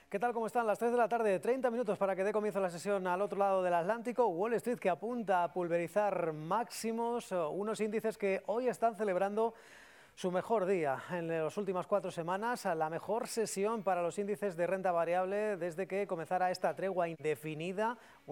¿Qué tal? ¿Cómo están? Las 3 de la tarde, 30 minutos para que dé comienzo la sesión al otro lado del Atlántico. Wall Street que apunta a pulverizar máximos, unos índices que hoy están celebrando su mejor día en las últimas 4 semanas, la mejor sesión para los índices de renta variable desde que comenzara esta tregua indefinida.